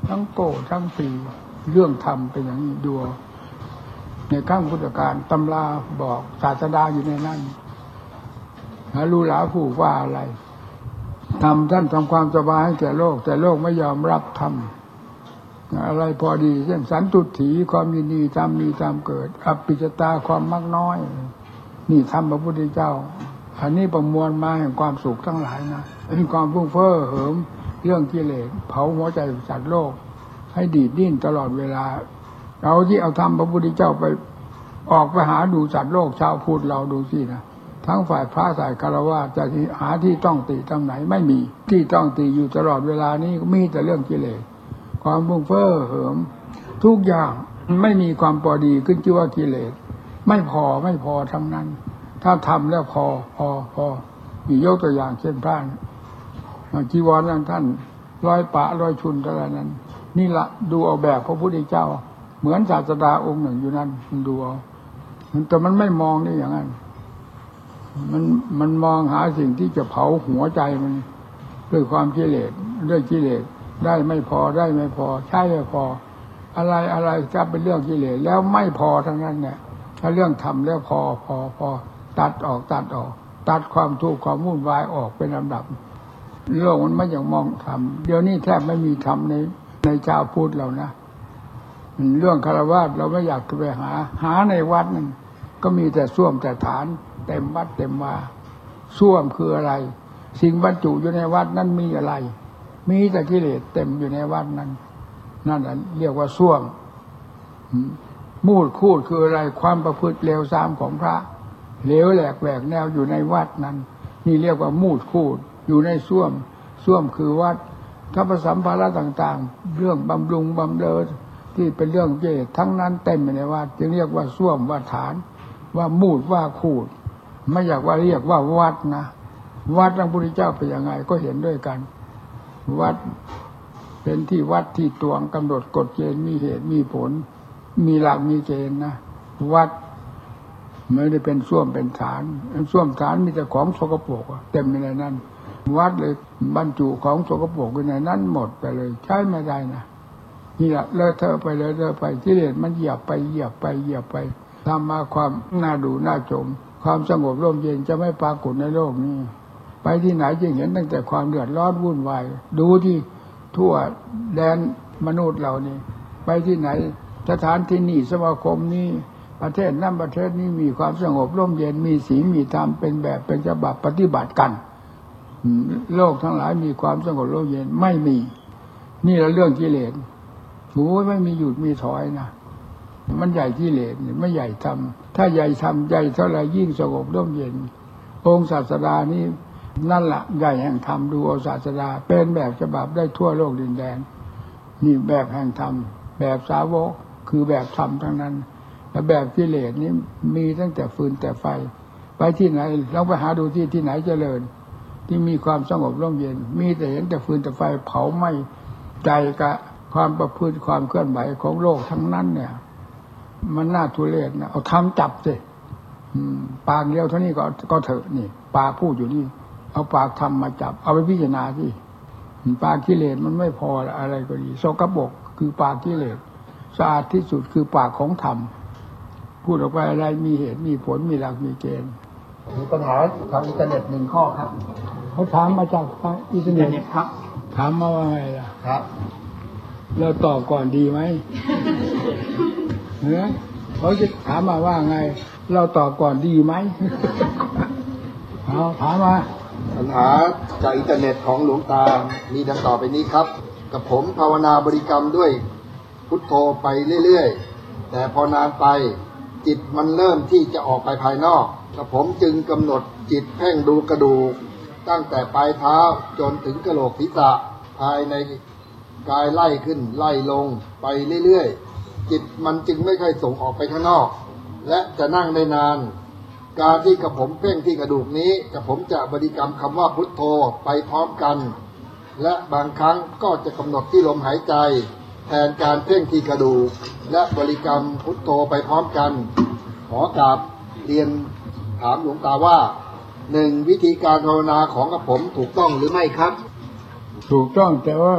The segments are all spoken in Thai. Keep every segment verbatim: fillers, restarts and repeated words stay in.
ทั้งโก้ทั้งปีเรื่องธรรมเป็นอย่างนี้ดูในข้างพุทธการตำราบอกศาสดาอยู่ในนั้นหารู้หลาผู้ว่าอะไรทำท่านทำความสบายให้แก่โลกแต่โลกไม่ยอมรับทำอะไรพอดีเช่นสันตุถีความยินดีตามมีตามเกิดอภิชตาความมักน้อยนี่ทำพระพุทธเจ้าอันนี้ประมวลมาแห่งความสุขทั้งหลายนะเป็นความฟุ้งเฟ้อเหิมเรื่องกิเลสเผาหัวใจสัตว์โลกให้ดีดดิ้นตลอดเวลาเราที่เอาทำพระพุทธเจ้าไปออกไปหาดูสัตว์โลกชาวพุทธเราดูสินะทั้งฝ่ายพระฝ่ายคฤหัสถ์จะหาที่ต้องติตรงไหนไม่มีที่ต้องติอยู่ตลอดเวลานี้มีแต่เรื่องกิเลสความฟุ้งเฟ้อเหิมทุกอย่างไม่มีความพอดีขึ้นชื่อว่ากิเลสไม่พอไม่พอทั้งนั้นถ้าทำแล้วพอพอพอมียกตัวอย่างเช่นพระจีวรท่านร้อยปะร้อยชุนอะไรนั้นนี่ละดูเอาแบบพระพุทธเจ้าเหมือนศาสดาองค์หนึ่งอยู่นั่นมันดูเอาแต่มันไม่มองนี่อย่างนั้นมันมันมองหาสิ่งที่จะเผาหัวใจมันด้วยความกิเลสด้วยกิเลสได้ไม่พอได้ไม่พอใช่ไม่พออะไรอะไรจะเป็นเรื่องกิเลสแล้วไม่พอทั้งนั้นเนี่ยถ้าเรื่องทำแล้วพอพอพอตัดออกตัดออกตัดความทุกข์ความวุ่นวายออกเป็นลำดับโลกมันไม่อยากมองธรรมเดี๋ยวนี้แทบไม่มีธรรมในในชาวพุทธเรานะเรื่องคฤหัสถ์เราไม่อยากไปหาหาในวัดนั่นก็มีแต่ส้วมแต่ฐานเต็มวัดเต็มว่าส้วมคืออะไรสิ่งบรรจุอยู่ในวัดนั้นมีอะไรมีแต่กิเลสเต็มอยู่ในวัดนั้นนั่นเรียกว่าส้วมมูดคูดคืออะไรความประพฤติเลวทรามของพระเลวแหลกแหวกแนวอยู่ในวัดนั้นนี่เรียกว่ามูดคูดอยู่ในส้วมส้วมคือวัดถ้าผสมภาระต่างๆเรื่องบำรุงบำเรอที่เป็นเรื่องเจตทั้งนั้นเต็มอยู่ในวัดจึงเรียกว่าส้วมว่าฐานว่ามูดว่าคูดไม่อยากว่าเรียกว่าวัดนะวัดพระพุทธเจ้าเป็นยังไงก็เห็นด้วยกันวัดเป็นที่วัดที่ตวงกำหนดกฎเกณฑ์มีเหตุมีผลมีหลักมีเกณฑ์นะวัดไม่ได้เป็นส้วมเป็นฐานส้วมฐานมีแต่ของสกปรกเต็มอยู่ในนั้นวัดเลยบรรจุของสกปรกอยู่ในนั้นหมดไปเลยใช้ไม่ได้นะนี่แหละเลอะเทอะไปเลยเลอะไปกิเลสมันเหยียบไปเหยียบไปเหยียบไปทำมาความน่าดูน่าชมความสงบร่มเย็นจะไม่ปรากฏในโลกนี้ไปที่ไหนจะเห็นตั้งแต่ความเดือดร้อนวุ่นวายดูที่ทั่วแดนมนุษย์เรานี่ไปที่ไหนสถานที่นี่สมาคมนี้ประเทศนั้นประเทศนี้มีความสงบร่มเย็นมีศีลมีธรรมเป็นแบบเป็นฉบับปฏิบัติกันโลกทั้งหลายมีความสงบร่มเย็นไม่มีนี่แหละเรื่องกิเลสโอ้ยไม่มีหยุดมีถอยนะมันใหญ่กิเลสไม่ใหญ่ธรรมถ้าใหญ่ธรรมใหญ่เท่าไรยิ่งสงบร่มเย็นองค์ศาสดานี่นั่นแหละใหญ่แห่งธรรมดูเอาศาสดาเป็นแบบฉบับได้ทั่วโลกดินแดนนี่แบบแห่งธรรมแบบสาวกคือแบบธรรมทั้งนั้นและแบบกิเลสนี้มีตั้งแต่ฟืนแต่ไฟไปที่ไหนเราไปหาดูที่ที่ไหนเจริญที่มีความสงบร่มเย็นมีแต่เห็นแต่ฟืนแต่ไฟเผาไหม้ใจกับความประพฤติความเคลื่อนไหวของโลกทั้งนั้นเนี่ยมันน่าทุเรศนะเอาทำจับสิปากเดียวเท่านี้ก็ก็เถอะนี่ปากพูดอยู่นี่เอาปากทำมาจับเอาไปพิจารณาสิปากกิเลสมันไม่พออะไรก็ดีสกปรกคือปากกิเลสสะอาดที่สุดคือปากของธรรมพูดออกไปอะไรมีเหตุมีผลมีหลักมีเกณฑ์มีปัญหาทางอินเทอร์เน็ตหนึ่งข้อครับเขาถามมาจากทางอินเทอร์เน็ตครับถามมาว่าไงล่ะครับเราตอบก่อนดีไหมเฮ้ยเขาจะถามมาว่าไงเราตอบก่อนดีไหมเอาถามมาปัญหาจากอินเทอร์เน็ตของหลวงตามีดังต่อไปนี้ครับกับผมภาวนาบริกรรมด้วยพุทโธไปเรื่อยๆแต่พอนานไปจิตมันเริ่มที่จะออกไปภายนอกกับผมจึงกำหนดจิตเพ่งดูกระดูกตั้งแต่ปลายเท้าจนถึงกะโหลกศีรษะภายในกายไล่ขึ้นไล่ลงไปเรื่อยๆจิตมันจึงไม่ค่อยส่งออกไปข้างนอกและจะนั่งได้นานการที่กับผมเพ่งที่กระดูกนี้กับผมจะบริกรรมคำว่าพุทโธไปพร้อมกันและบางครั้งก็จะกำหนดที่ลมหายใจแทนการเพ่งที่กระดูกและบริกรรมพุทโธไปพร้อมกันขอกราบเรียนถามหลวงตาว่าหนึ่งวิธีการภาวนาของกับผมถูกต้องหรือไม่ครับถูกต้องแต่ว่า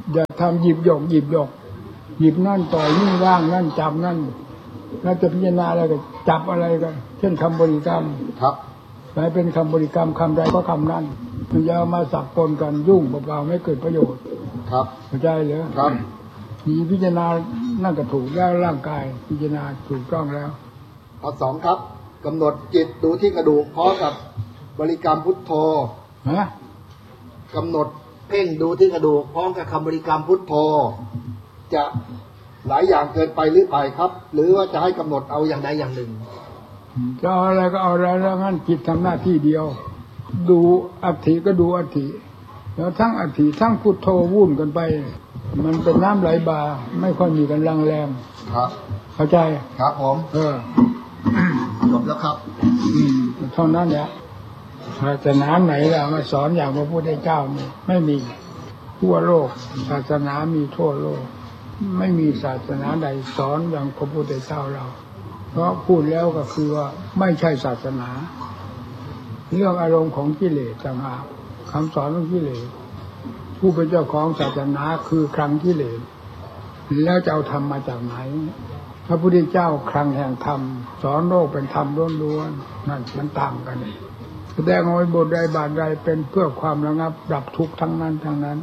อย่าทำหยิบยกหยิบยกหยิบนั่นต่อยนี่ว่างนั่นจับนั่นแล้วจะพิจารณาอะไรก็จับอะไรกันเช่นคำบริกรรมครับไปเป็นคำบริกรรมคำใดก็คำนั้นมันจะเอามาสับปนกันยุ่งเปล่าๆไม่เกิดประโยชน์ครับเข้าใจเหรอครับมีพิจารณานั่นก็ถูกแล้วร่างกายพิจารณาถูกต้องแล้วข้อสองครับกำหนดจิตดูที่กระดูกพร้อมกับบริกรรมพุทโธฮะกำหนดเพ่งดูที่กระดูกพร้อมกับคำบริกรรมพุทโธจะหลายอย่างเกินไปหรือไปครับหรือว่าจะให้กำหนดเอาอย่างใดอย่างหนึ่งจะเอาอะไรก็เอาอะไรแล้วงั้นจิตทำหน้าที่เดียวดูอัฐิก็ดูอัฐิแล้วทั้งอัฐิทั้งพุทโธวุ่นกันไปมันเป็นน้ำไหลบ่าไม่ค่อยมีกันแรงแรงครับเข้าใจครับผมเออจบแล้วครับเท่านั้นแหละศาสนาไหนล่ะมาสอนอย่างพระพุทธเจ้านี่ไม่มีทั่วโลกศาสนามีทั่วโลกไม่มีศาสนาใดสอนอย่างพระพุทธเจ้าเราเพราะพูดแล้วก็คือว่าไม่ใช่ศาสนาเรื่องอารมณ์ของกิเลสต่างหากคำสอนของกิเลสผู้เป็นเจ้าของศาสนาคือคลังกิเลสแล้วจะเอาธรรมมาจากไหนพระพุทธเจ้าคลังแห่งธรรมสอนโลกเป็นธรรมล้วนๆนั่นมันต่างกันแสดงเอาไว้บทใดบาทใดเป็นเพื่อความระงับดับทุกข์ทั้งนั้นทั้งนั้น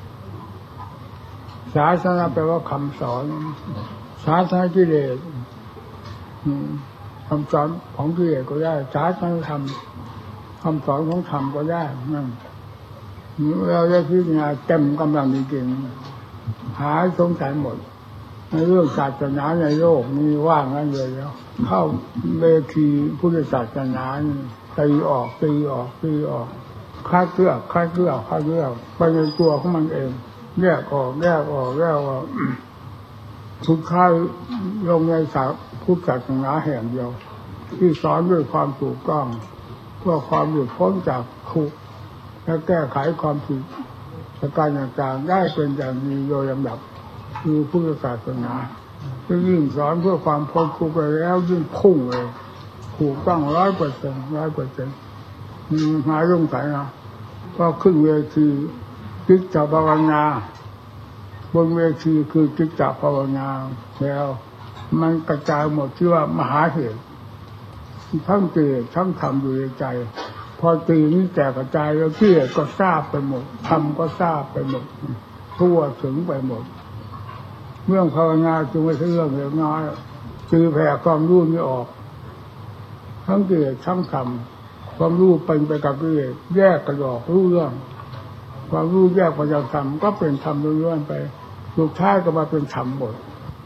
ศาสนาแปลว่าคำสอนศาสนากิเลสคำสอนของกิเลสก็ได้ศาสนาธรรมคำสอนของธรรมก็ได้นั่นเราจะพิจารณาเต็มกำลังจริงๆหาสงสัยหมดในเรื่องศาสนาในโลกมีว่างนั้นเลยแล้วเข้าเวทีพุทธศาสนาตีออกตีออกตีออกคลาดเกลือคลาดเกลือคลาดเกลือไปในตัวของมันเองแยกออกแยกออกแยกออกทุกข้าลงในศาสนาพุทธศาสนาแห่งเดียวที่สอนด้วยความถูกต้องเพื่อความหลุดพ้นจากทุกข์และแก้ไขความผิดประการต่างๆได้เป็นอย่างมีโดยลำดับคือพุทธศาสนายิ่งสอนเพื่อความพ้นทุกข์ไปแล้วยิ่งพุ่งเลยถูกต้องร้อยเปอร์เซ็นต์ร้อยเปอร์เซ็นต์หาเรื่องใส่นะก็ขึ้นเวทีจิตตภาวนาบนเวทีคือจิตตภาวนาแล้วมันกระจายหมดที่ว่ามหาเหตุทั้งเกิดทั้งทำอยู่ในใจพอตีนี้แตกกระจายแล้วที่ก็ทราบไปหมดทำก็ทราบไปหมดทั่วถึงไปหมดเรื่องภาวนาจึงไม่ใช่เรื่องเล็กน้อยคือแผ่ความรู้ไม่ออกทั้งเกิดทั้งทำความรู้เป็นไปกับกิเลสแยกกระดอกรู้เรื่องความรู้แยกไปจากธรรมก็เป็นธรรมล้วนๆไปสุดท้ายก็มาเป็นธรรมหมด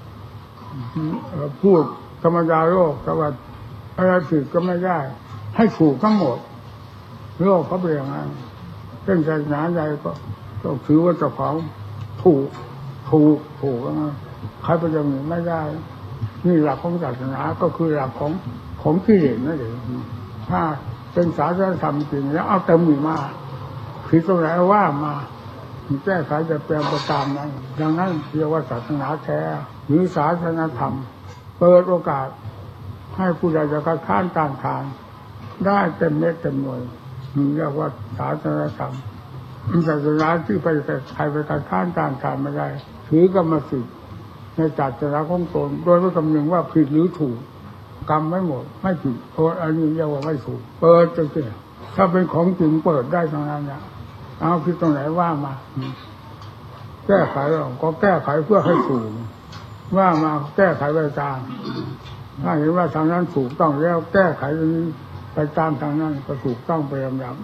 พูดธรรมดาโลกแต่ว่าอะไรผิดก็ไม่ได้ให้ถูกทั้งหมดโลกเขาเป็นอย่างนั้นเรื่องศาสนาใดก็ต้องถือว่าเจ้าของถูกถูกถูกนะใครไปอย่างนี้ไม่ได้นี่หลักของศาสนาก็คือหลักของของกิเลสนั่นเองถ้าเป็นศาสนาธรรมจริงแล้วเอาเต็มมือมาผิดตรงไหนว่ามาแก้ไขจะแปลงไปตามนั้นดังนั้นเรียกว่าศาสนาแท้หรือศาสนาธรรมเปิดโอกาสให้ผู้ใดจะคัดค้านต้านทานได้เต็มเม็ดเต็มหน่วยเรียกว่าศาสนาธรรมศาสนาที่ไปใครไปคัดค้านต้านทานไม่ได้ถือกรรมสิทธิ์ในศาสนาของตนโดยไม่คำนึงว่าผิดหรือถูกกรรมไม่หมดไม่ผิดโทษอันนี้เรียกว่าไม่ถูกเปิดจริงๆถ้าเป็นของจริงเปิดได้ทั้งนั้นเนี่ยเอาผิดตรงไหนว่ามาแก้ไขเราก็แก้ไขเพื่อให้ถูกว่ามาแก้ไขไปตามถ้าเห็นว่าทางนั้นถูกต้องแล้วแก้ไขไปตามทางนั้นก็ถูกต้องไปลำดับ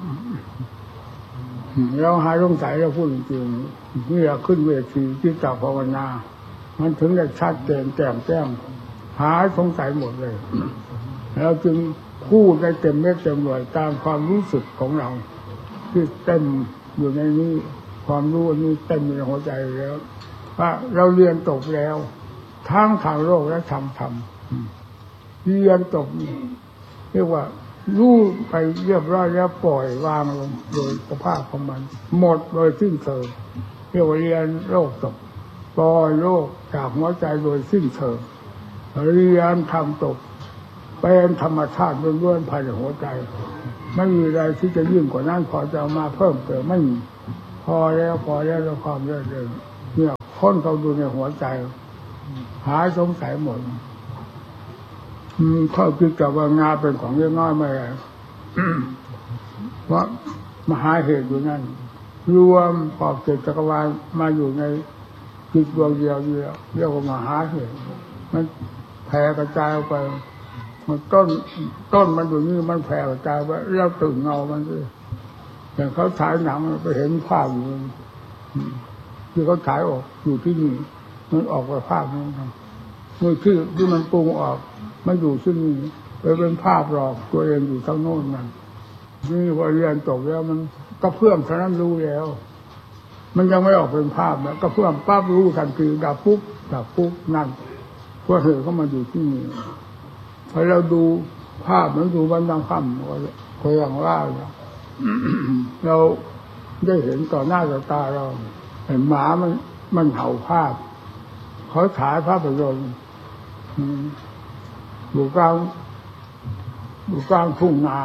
เราหาสงสัยเราพูดจริงๆเมื่อขึ้นเวทีที่ต่อภาวนามันถึงจะชัดเจนแจ่มแจ้งหาสงสัยหมดเลยเราจึงพูดได้เต็มเม็ดเต็มหน่วยตามความรู้สึกของเราที่เต็มอยู่ในนี้ความรู้นี้เต็มในหัวใจแล้วว่าเราเรียนจบแล้วทั้งทางโลกและทางธรรมเรียนจบเรียกว่ารู้ไปเรียบร้อยแล้วปล่อยวางลงโดยสภาพของมันหมดโดยสิ้นเชิงเรียกว่าเรียนโลกจบปล่อยโลกจากหัวใจโดยสิ้นเชิงเรียนธรรมจบเป็นธรรมชาติล้วนๆภายในหัวใจไม่มีอะไรที่จะยิ่งกว่านั้นพอจะเอามาเพิ่มเติมไม่มีพอแล้วพอแล้วแล้วความเรื่อยๆเนี่ยค้นเขาดูในหัวใจหายสงสัยหมดเขาคิดกับว่างานเป็นของเล็กน้อยไม่ไรเพราะมหาเหตุอยู่นั่นรวมขอบเขตจักรวาลมาอยู่ในจิตดวงเดียวเดียวเรียกว่ามหาเหตุมันแผ่กระจายออกไปมันต้นต้นมันอยู่นี่มันแผ่กระจายไปแล้วตื่นเงามันสิอย่างเขาฉายหนังไปเห็นภาพอยู่ที่เขาฉายออกอยู่ที่นี่มันออกไปภาพนั้นมือที่ที่มันปรุงออกมันอยู่ที่นี่ไปเป็นภาพหลอกตัวเองอยู่ทั้งโน้นนั่นนี่พอเรียนจบแล้วมันก็เพื่อมเท่านั้นรู้แล้วมันยังไม่ออกเป็นภาพนะก็เพื่อมปั๊บรู้ทันทีดับปุ๊บดับปุ๊บนั่นพวกเธอก็มาอยู่ที่นี่พอเราดูภาพมันดูวันดังค่ำก็อย่างว่าเราได้เห็นต่อหน้าต่อตาเราเห็นหมามันมันเห่าภาพเขาฉายภาพยนตร์อยู่กลางอยู่กลางทุ่งนา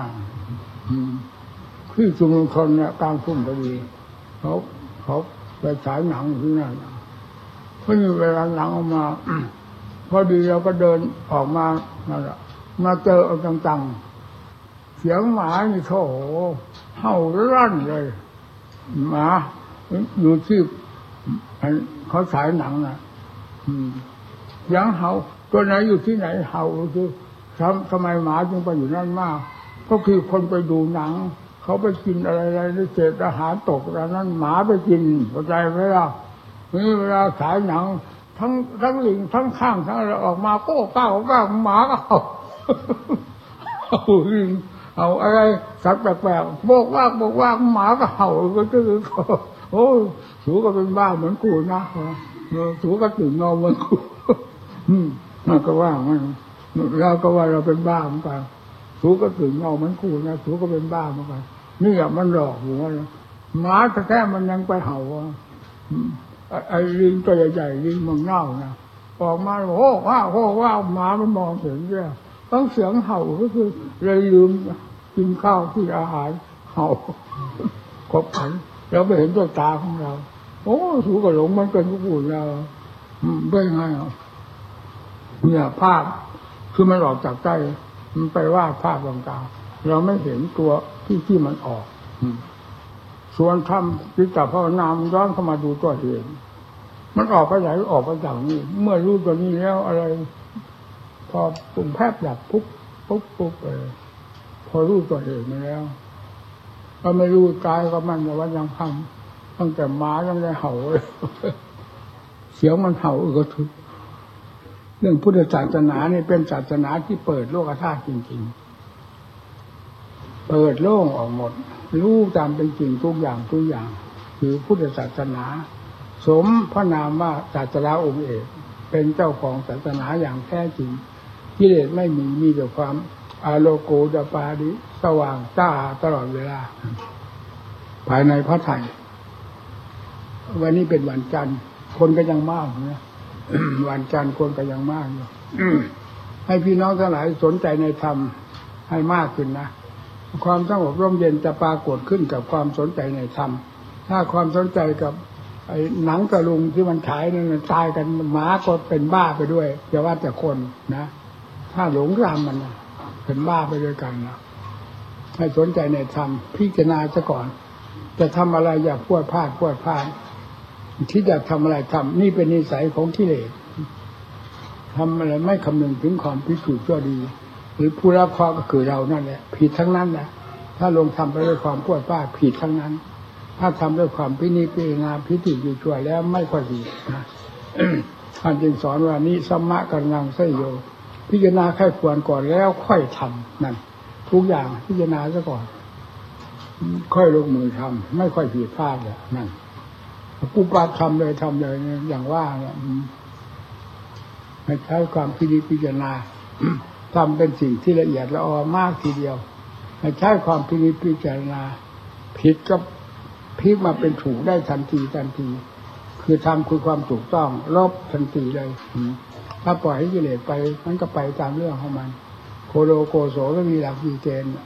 ที่ชุมชนเนี่ยกลางทุ่งพอดีเขาเขาไปฉายหนังที่นั่นเพราะนี่เวลาหนังออกมาพอดีเราก็เดินออกมานั่นแหละมาเจอเอาจังๆเสียงหมานี่โถเห่ารั่นเลยหมาอยู่ที่เขาฉายหนังนะเสียงเห่าตัวไหนอยู่ที่ไหนเห่าคือทำทำไมหมาจึงไปอยู่นั่นมากก็คือคนไปดูหนังเขาไปกินอะไรๆในเศษอาหารตกแล้วนั้นหมาไปกินเข้าใจไหมล่ะนี่เวลาฉายหนังทั้งทั้งหลิงทั้งข้างทั้งอะไรออกมาโก้ก้าวก้าวหมาก็เอาเอาลิงเอาอะไรสัตว์แปลกๆบอกว่าบอกว่าหมาก็เห่าก็คือโอ้สูก็เป็นบ้าเหมือนกูนะสูก็ตื่นนอนเหมือนกูมันก็ว่ามันเราก็ว่าเราเป็นบ้าเหมือนกันสูก็ตื่นนอนเหมือนกูนะสูก็เป็นบ้าเหมือนกันนี่อ่ะมันหลอกหัวหมาแท้ๆมันยังไปเห่าไอ้ลิงตัวใหญ่ๆลิงมันเน่านะออกมาโอ้ว้าวโอ้ว้าวหมามันมองเห็นเนี่ยต้องเสียงเห่าก็คือเลยลืมกินข้าวที่อาหารเห่าครบขันเราไปเห็นตัวตาของเราโอ้สูกระหลงมันเป็นผู้อื่นเราไม่ง่ายเนี่ยภาพคือมันออกจากใจมันไปวาดภาพต่างๆเราไม่เห็นตัวที่ที่มันออกส่วนทำจิตตภาวนามย้อนเข้ามาดูตัวเองมันออกไปไหนออกไปจากนี้เมื่อรู้ตัวนี้แล้วอะไรพอปุ่มแพบหลับปุ๊บปุ๊บปุ๊บเลยพอรู้ตัวเองมาแล้วก็ไม่รู้กายก็มันแต่ว่ายังทำตั้งแต่ม้ายังได้เห่าเลยเสียงมันเห่าก็ทุกเรื่องพุทธศาสนาเนี่ยเป็นศาสนาที่เปิดโลกธาตุจริงๆเปิดโล่งออกหมดรู้ตามเป็นจริงทุกอย่างทุกอย่างคือพุทธศาสนาสมพระนามว่าศาสดาองค์เอกเป็นเจ้าของศาสนาอย่างแท้จริงกิเลสไม่มีมีแต่ความอาโลโกดาปาดิสว่างจ้าตลอดเวลาภายในพระไถ่วันนี้เป็นวันจันทร์คนก็ยังมากนะวันจันทร์คนก็ยังมากอยู่ให้พี่น้องทั้งหลายสนใจในธรรมให้มากขึ้นนะความสงบร่มเย็นจะปรากฏขึ้นกับความสนใจในธรรมถ้าความสนใจกับไอ้หนังกระลุงที่มันฉายนั่นตายกันหมาก็เป็นบ้าไปด้วยอย่าว่าแต่คนนะถ้าหลงรามมันนะเป็นบ้าไปด้วยกันนะให้สนใจในธรรมพิจารณาซะก่อนจะทำอะไรอย่าพวดพลาดพวดพลาดที่จะทำอะไรทำนี่เป็นนิสัยของกิเลสทำอะไรไม่คำนึงถึงความพิสูจน์ชั่วดีหรือผู้รับเคราะห์ก็คือเรานั่นแหละผิดทั้งนั้นนะถ้าลงทำไปด้วยความพวดพลาดผิดทั้งนั้นถ้าทำด้วยความพินิจพิจารณาพิจิตรอยู่ชั่วแล้วไม่ค่อยดีนะท่านจึงสอนว่านิสัมมะกังนังไสโยพิจารณาแค่ควรก่อนแล้วค่อยทำนั่นทุกอย่างพิจารณาซะก่อนค่อยลงมือทำไม่ค่อยผิดพลาดเลยนั่นปุ๊บปั๊บทำเลยทำเลยอย่างว่าเนี่ยให้ใช้ความพินิจพิจารณาทำเป็นสิ่งที่ละเอียดละออมากทีเดียวให้ใช้ความพินิจพิจารณาผิดก็พลิกมาเป็นถูกได้ทันทีทันทีคือทำคือความถูกต้องลบทันทีเลยถ้าปล่อยให้กิเลสไปมันก็ไปตามเรื่องของมันโคโลโกโสไม่มีหลักมีเกณฑ์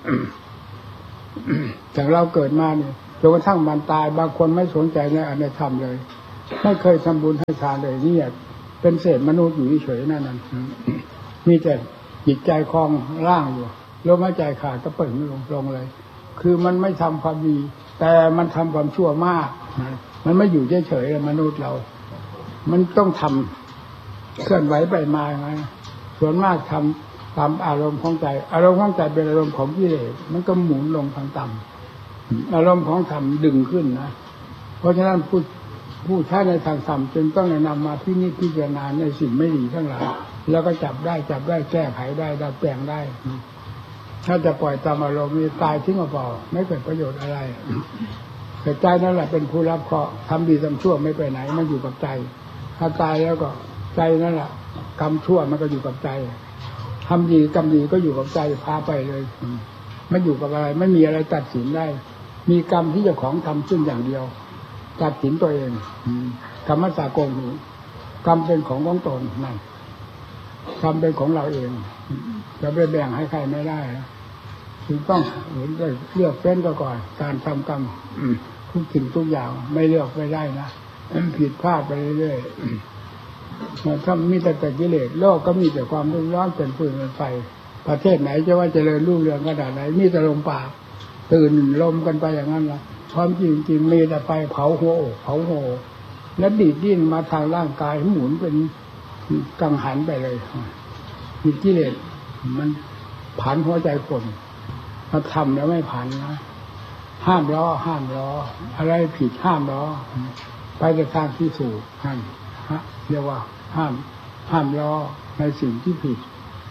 จากเราเกิดมาเนี่ยจนกระทั่งมันตายบางคนไม่สนใจในอนิจธรรมเลยไม่เคยทำบุญให้ทานเลยนี่เป็นเศษมนุษย์อยู่เฉยๆนั่นนั่นมีแต่จิตใจคลองร่างอยู่ลมหายใจขาดก็เปิดไม่ลงลงเลยคือมันไม่ทำความดีแต่มันทำความชั่วมากมันไม่อยู่เฉยๆมนุษย์เรามันต้องทำเคลื่อนไหวไปมาไงส่วนมากทำตามอารมณ์ของใจอารมณ์ของใจเป็นอารมณ์ของกิเลสมันก็หมุนลงทางต่ำอารมณ์ของธรรมดึงขึ้นนะเพราะฉะนั้นผู้ผู้ใช้ในทางธรรมจึงต้องแนะนำมาพินิจพิจารณาในสิ่งไม่ดีทั้งหลายแล้วก็จับได้จับได้แก้ไขได้ดัดแปลงได้ถ้าจะปล่อยตามอารมณ์นี้ตายทิ้งเปล่าไม่เกิดประโยชน์อะไรแต่ใจนั่นแหละเป็นผู้รับเคราะห์ทำดีทำชั่วไม่ไปไหนมันอยู่กับใจถ้าตายแล้วก็ใจนั่นแหละกรรมชั่วมันก็อยู่กับใจทำดีกรรมดีก็อยู่กับใจพาไปเลยไม่อยู่กับอะไรไม่มีอะไรตัดสินได้มีกรรมที่เจ้าของทำขึ้นอย่างเดียวตัดสินตัวเองธรรมสากลนี้กรรมเป็นของของตนนั่นกรรมเป็นของเราเองจะไปแบ่งให้ใครไม่ได้นะจึงต้องเห็นได้เลือกเฟ้นก็ก่อนการทำกรรมทุกสิ่งทุกอย่างไม่เลือกไม่ได้นะผิดพลาดไปเรื่อยๆถ้ามีแต่แต่กิเลสโลกก็มีแต่ความรุ่มร้อนเป็นฟืนเป็นไฟประเทศไหนจะว่าเจริญรุ่งเรืองขนาดไหนมีแต่ลมปากตื่นลมกันไปอย่างนั้นละความจริงจริงมีแต่ไฟเผาหัวอกเผาหัวแล้วดีดดิ้นมาทางร่างกายหมุนเป็นกังหันไปเลยมีกิเลสมันผันหัวใจคนมาทำแล้วไม่ผันนะห้ามล้อห้ามล้ออะไรผิดห้ามล้อไปในทางที่ถูกห้ามเรียกว่าห้ามห้ามล้อในสิ่งที่ผิด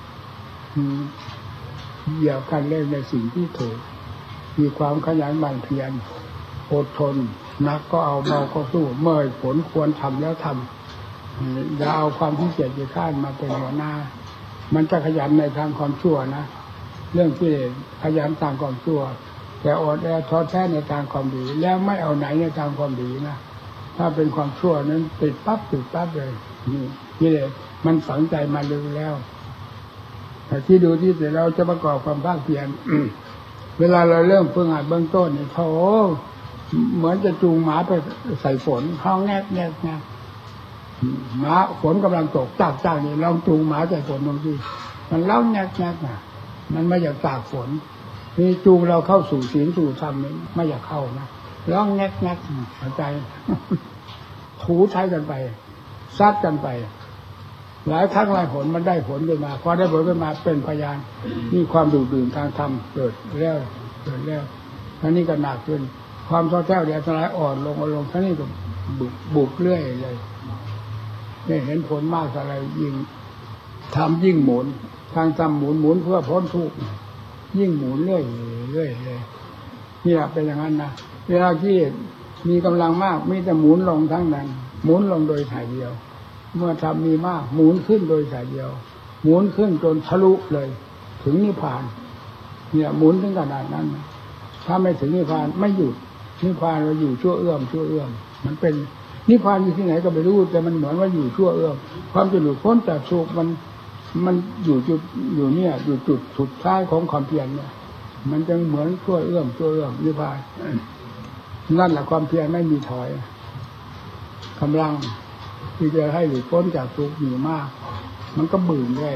เหยียบกันเล่นในสิ่งที่ถูกมีความขยันหมั่นเพียรอดทนนักก็เอาเบาก็สู้เมื่อผลควรทำแล้วทำอย่าเอาความที่เกียจขี้ข้านมาเป็นหัวหน้ามันจะขยันในทางความชั่วนะเรื่องที่ขยันทางความชั่วแต่อดแอท้อแท้ในทางความดีแล้วไม่เอาไหนในทางความดีนะถ้าเป็นความชั่วนั้นติดปั๊บติดปั๊บเลยนี่นี่เลยมันฝังใจมาลึกแล้วแต่ที่ดูที่แต่เราจะประกอบความภาคเพียรเวลาเราเริ่มฝึกหัดเบื้องต้นเนี่ยโธ่เหมือนจะจูงหมาไปใส่ฝนห้องแงกแงกแงกหมาฝนกำลังตกจากจากนี่ลองจูงหมาใส่ฝนบางทีมันเล่าแงกแงกนะมันไม่อยากตากฝนนี่จูงเราเข้าสู่ศีลสู่ธรรมนี่ไม่อยากเข้านะร้องแงกแงกหัวใจถูใช้กันไปซัดกันไปหลายครั้งหลายผลมันได้ผลขึ้นมาพอได้ผลขึ้นมาเป็นพยานมีความดุดื่นทางธรรมเกิดแล้วเกิดแล้วท่านี้ก็หนักขึ้นความท้อแท้เดี๋ยวสลายอ่อนลงลงท่านี้ก็บุกบุกเรื่อยเลยเนี่ยเห็นผลมากอะไรยิ่งทำยิ่งหมุนทางธรรมหมุนหมุนเพื่อพ้นทุกข์ยิ่งหมุนเรื่อยเรื่อยเลยนี่เป็นอย่างนั้นนะเวลาที่มีกำลังมากมีแต่หมุนลงทั้งนั้นหมุนลงโดยถ่ายเดียวเมื่อทำมีมากหมุนขึ้นโดยถ่ายเดียวหมุนขึ้นจนทะลุเลยถึงนิพพานเนี่ยหมุนถึงขนาดนั้นถ้าไม่ถึงนิพพานไม่หยุดนิพพานเราอยู่ชั่วเอื้อมชั่วเอื้อมมันเป็นนิพพานอยู่ที่ไหนก็ไม่รู้แต่มันเหมือนว่าอยู่ชั่วเอื้อมความจะหลุดพ้นจากทุกข์มันมันอยู่จุดอยู่เนี่ยอยู่จุดสุดท้ายของความเพียรเนี่ยมันจะเหมือนชั่วเอื้อมชั่วเอื้อมนิพพานนั่นแหละความเพียรไม่มีถอยกำลังที่จะให้หลุดพ้นจากทุกข์มีมากมันก็บื่นได้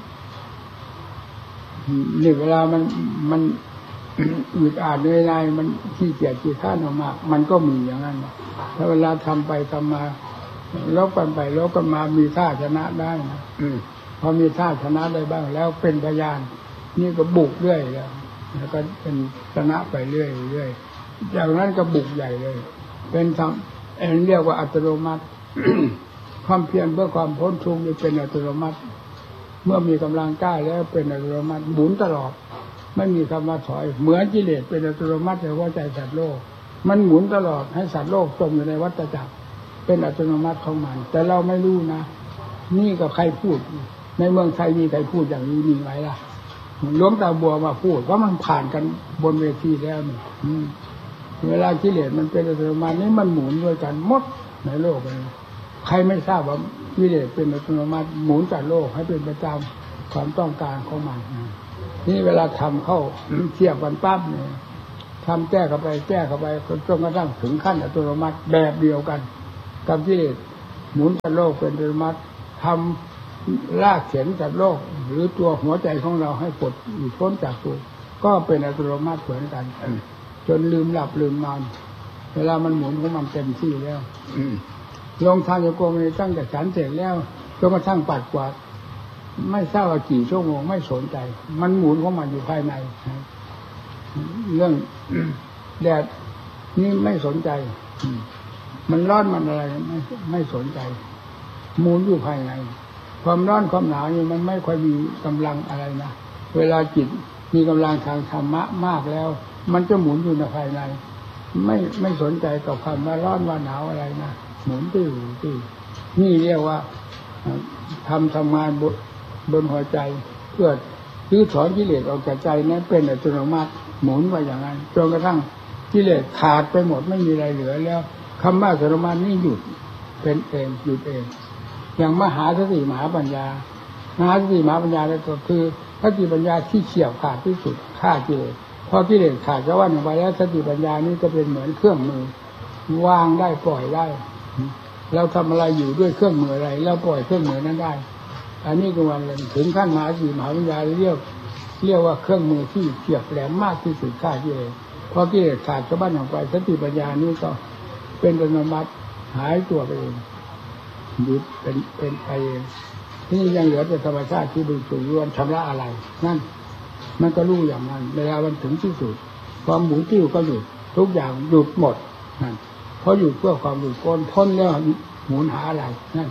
นี่เวลามันมันอึดอัดในในมันขี้เกียจขี้ข้านออกมามันก็มีอย่างนั้นถ้าเวลาทำไปทำมาลบกันไปลบกันมามีท่าชนะได้นะพอมีท่าชนะได้บ้างแล้วเป็นพยานนี่ก็บุกเรื่อยแล้วแล้วก็เป็นชนะไปเรื่อยเรื่อยอย่างนั้นก็บุกใหญ่เลยเป็นทำเอ็นเรียกว่าอัตโนมัติความเพียรเพื่อความพ้นทุกข์นี่เป็นอัตโนมัติเมื่อมีกำลังกล้าแล้วเป็นอัตโนมัติหมุนตลอดไม่มีคำว่าถอยเหมือนกิเลสเป็นอัตโนมัติในหัวใจสัตว์โลกมันหมุนตลอดให้สัตว์โลกจมอยู่ในวัฏจักรเป็นอัตโนมัติของมันแต่เราไม่รู้นะนี่ก็ใครพูดในเมืองไทยมีใครพูดอย่างนี้มีไหมล่ะหลวงตาบัวมาพูดเพราะมันผ่านกันบนเวทีแล้วนี่เวลากิเลสมันเป็นอัตโนมัตินี่มันหมุนด้วยกันหมดในโลกเลยใครไม่ทราบว่ากิเลสเป็นอัตโนมัติหมุนจากโลกให้เป็นประจำความต้องการของมันนี่เวลาทำเข้าเทียบกันปั๊บเนี่ยทำแก้เข้าไปแก้เข้าไปจนกระทั่งถึงขั้นอัตโนมัติแบบเดียวกันกับกิเลสหมุนกับโลกเป็นธรรมะทำลากเข็นกับโลกหรือตัวหัวใจของเราให้ปลดหลุดพ้นจากตัวก็เป็นอัตโนมัติเหมือนกันจนลืมหลับลืมนอนเวลามันหมุนของมันเต็มที่แล้วลงทางโยกมตั้งแต่ฉันเสร็จแล้วจนกระทั่งปัดกวาดไม่ทราบว่ากี่ชั่วโมงไม่สนใจมันหมุนของมันอยู่ภายในเรื่องแดดนี่ไม่สนใจมันร้อนมันอะไรไม่ไม่สนใจหมุนอยู่ภายในความร้อนความหนาวนี่มันไม่ค่อยมีกำลังอะไรนะเวลาจิตมีกำลังทางธรรมะมากแล้วมันจะหมุนอยู่ในภายในไม่ไม่สนใจกับความว่าร้อนว่าหนาวอะไรนะหมุนตื้อตื้อนี่เรียกว่าทำทำงานบนบนหัวใจเพื่อรื้อถอนกิเลสออกจากใจนั้นเป็นอัตโนมัติหมุนไปอย่างนั้นจนกระทั่งกิเลสขาดไปหมดไม่มีอะไรเหลือแล้วคำว่าอัตโนมัตินี่หยุดเป็นเองหยุดเองอย่างมหาสติมหาปัญญามหาสติมหาปัญญาก็คือสติปัญญาที่เฉียบขาดที่สุดฆ่ากิเลสพอกิเลสขาดจะว่าอย่างไรแล้วสติปัญญานี่จะเป็นเหมือนเครื่องมือวางได้ปล่อยได้เราทำอะไรอยู่ด้วยเครื่องมืออะไรแล้วปล่อยเครื่องมือนั้นได้อันนี้ก็วันเลยถึงขั้นมหาสติมหาปัญญาเรียกเรียกว่าเครื่องมือที่เฉียบแหลมมากที่สุดฆ่ากิเลสพอกิเลสขาดจะว่าอย่างไรสติปัญญานี่ก็เป็นอัตโนมัติหายตัวไปเองหยุดเป็นเป็นไปเองที่ยังเหลือแต่ธรรมชาติที่บริสุทธิ์ล้วนชำระอะไรนั่นมันก็รู้อย่างนั้นเวลามันถึงที่สุดความหมุนติ้วก็หยุดทุกอย่างหยุดหมดนั่นเพราะหยุดเพื่อความหลุดพ้นพ้นแล้วหมุนหาอะไรนั่น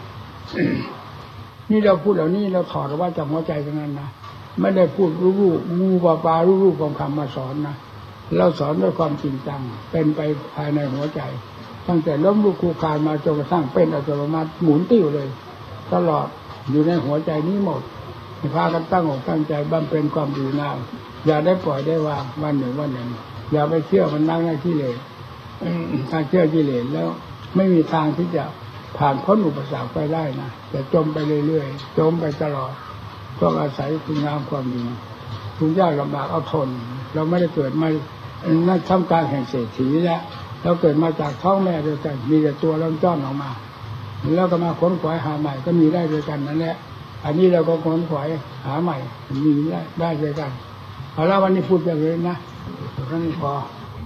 นี่เราพูดเหล่านี้เราถอดออกมาจากหัวใจทั้งนั้นนะไม่ได้พูดรู้ๆงูปลาปลารู้ๆความคำมาสอนนะเราสอนด้วยความจริงจังเป็นไปภายในหัวใจตั้งแต่ล้มลุกคลุกคลานมาจนกระทั่งเป็นอัตโนมัติหมุนติ้วเลยตลอดอยู่ในหัวใจนี้หมดพากันตั้งอกตั้งใจบำเพ็ญความดีงามอย่าได้ปล่อยได้วางวันหนึ่งวันหนึ่งอย่าไปเชื่อมันนั่งในกิเลสถ้าเชื่อกิเลสแล้วไม่มีทางที่จะผ่านพ้นอุปสรรคไปได้นะจะจมไปเรื่อยๆจมไปตลอดต้องอาศัยคุณงามความดีทุกยากลำบากเอาทนเราไม่ได้เกิดมาในท่ามกลางแห่งเศรษฐีแล้วเราเกิดมาจากท้องแม่เดียวกันมีแต่ตัวเริ่มจ้อนออกมาแล้วก็มาค้นขวายหาใหม่ก็มีได้ด้วยกันนั่นแหละอันนี้เราก็ค้นขวายหาใหม่มีได้ได้ด้วยกันเอาละวันนี้พูดอย่างนี้นะแค่นี้พอ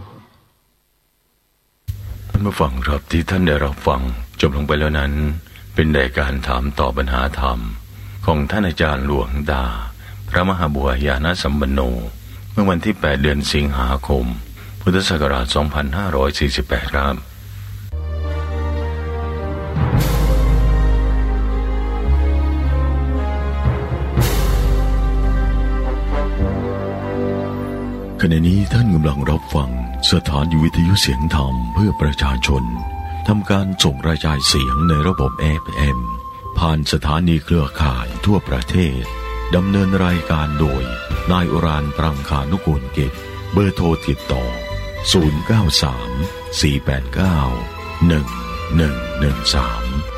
ท่านผู้ฟังครับที่ท่านได้รับฟังจบลงไปแล้วนั้นเป็นรายการถามตอบปัญหาธรรมของท่านอาจารย์หลวงตาพระมหาบัวญาณสัมปันโนเมื่อวันที่แปดเดือนสิงหาคมพุทธศักราชสองพันห้าร้อยสี่สิบแปดครับขณะนี้ท่านกำลังรับฟังสถานีวิทยุเสียงธรรมเพื่อประชาชนทำการส่งกระจายเสียงในระบบ เอฟ เอ็ม ผ่านสถานีเครือข่ายทั่วประเทศดำเนินรายการโดยนายอุรานปรังคานุกูลกิจเบอร์โทรติดต่อศูนย์ เก้า สาม สี่ แปด เก้า หนึ่ง หนึ่ง หนึ่ง สาม